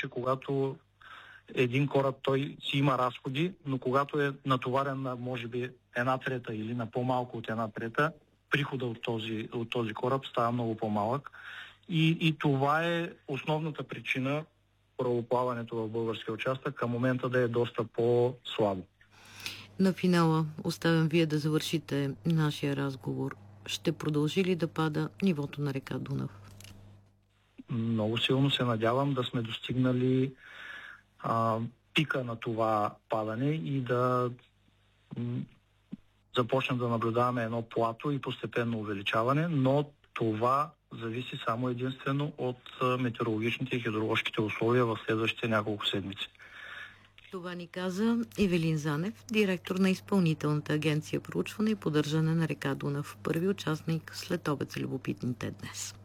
че когато един кораб, той си има разходи, но когато е натоварен на може би 1/3 или на по-малко от 1/3, прихода от този кораб става много по-малък. И това е основната причина корабоплаването в българския участък към момента да е доста по-слабо. На финала оставям вие да завършите нашия разговор. Ще продължи ли да пада нивото на река Дунав? Много силно се надявам да сме достигнали пика на това падане и да започнем да наблюдаваме едно плато и постепенно увеличаване, но това зависи само единствено от метеорологичните и хидроложките условия в следващите няколко седмици. Това ни каза Ивелин Занев, директор на Изпълнителната агенция проучване и поддържане на река Дунав. Първи участник след обед за любопитните днес.